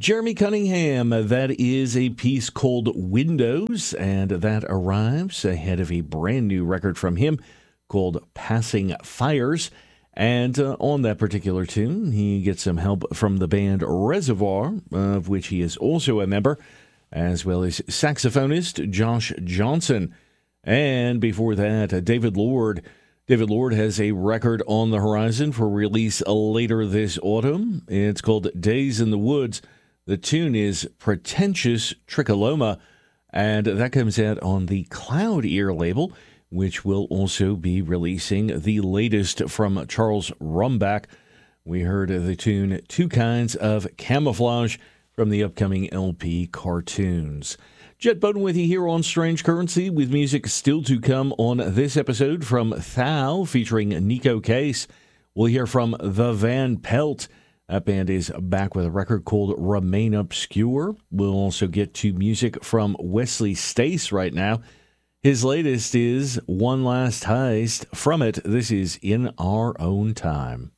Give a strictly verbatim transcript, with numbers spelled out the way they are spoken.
Jeremy Cunningham, that is a piece called Windows, and that arrives ahead of a brand new record from him called Passing Fires. And uh, on that particular tune, he gets some help from the band Reservoir, of which he is also a member, as well as saxophonist Josh Johnson. And before that, uh, David Lord. David Lord has a record on the horizon for release later this autumn. It's called Days in the Woods. The tune is Pretentious Tricholoma, and that comes out on the Cloud Ear label, which will also be releasing the latest from Charles Rumbach. We heard the tune Two Kinds of Camouflage from the upcoming L P Cartoons. Jet Bowden with you here on Strange Currency, with music still to come on this episode from Thou featuring Nico Case. We'll hear from The Van Pelt. That band is back with a record called Remain Obscure. We'll also get to music from Wesley Stace right now. His latest is One Last Heist. From it, this is In Our Own Time.